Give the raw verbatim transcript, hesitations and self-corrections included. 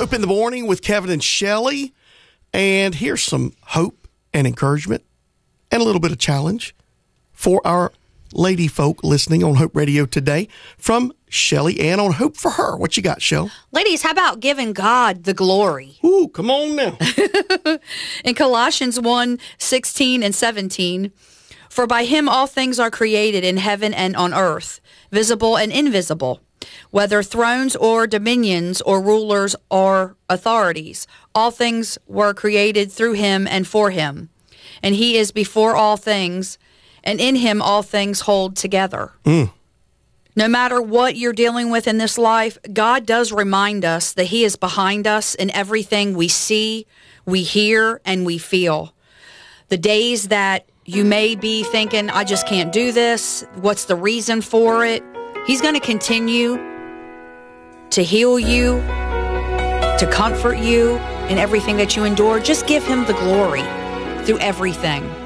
Hope in the Morning with Kevin and Shelley. And here's some hope and encouragement and a little bit of challenge for our lady folk listening on Hope Radio today from Shelley Ann on Hope for Her. What you got, Shell? Ladies, how about giving God the glory? Ooh, come on now. In Colossians one, sixteen and seventeen, for by him all things are created in heaven and on earth, visible and invisible, whether thrones or dominions or rulers or authorities. All things were created through him and for him. And he is before all things, and in him all things hold together. Mm. No matter what you're dealing with in this life, God does remind us that he is behind us in everything we see, we hear, and we feel. The days that you may be thinking, I just can't do this, what's the reason for it? He's going to continue to heal you, to comfort you in everything that you endure. Just give him the glory through everything.